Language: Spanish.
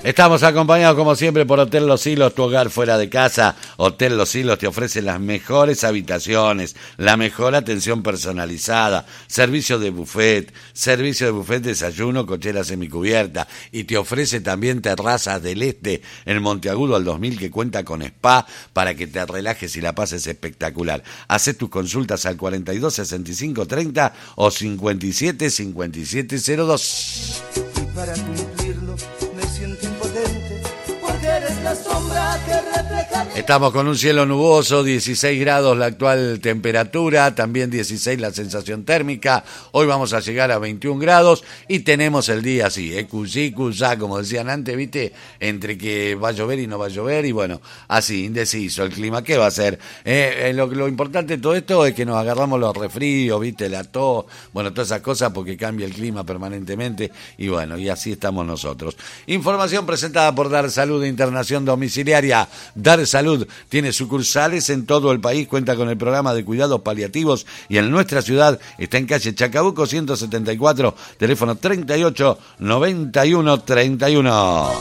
Estamos acompañados como siempre por Hotel Los Silos, tu hogar fuera de casa. Hotel Los Silos te ofrece las mejores habitaciones, la mejor atención personalizada, servicio de buffet, desayuno, cochera semicubierta, y te ofrece también Terrazas del Este en Monteagudo al 2000, que cuenta con spa para que te relajes y la pases espectacular. Hacé tus consultas al 42 65 30 o 57 57 02. Y para cumplirlo me siento impotente, porque eres la sombra que refleja. Estamos con un cielo nuboso, 16 grados la actual temperatura, también 16 la sensación térmica. Hoy vamos a llegar a 21 grados y tenemos el día así, cusí, como decían antes, ¿viste? Entre que va a llover y no va a llover, y bueno, así, indeciso el clima. ¿Qué va a ser? Lo importante de todo esto es que nos agarramos los resfríos, ¿viste? La tos, bueno, todas esas cosas, porque cambia el clima permanentemente, y bueno, y así estamos nosotros. Información presentada por Dar Salud Internación Domiciliaria. Dar Salud tiene sucursales en todo el país, cuenta con el programa de cuidados paliativos y en nuestra ciudad está en calle Chacabuco 174, teléfono 38 91 31.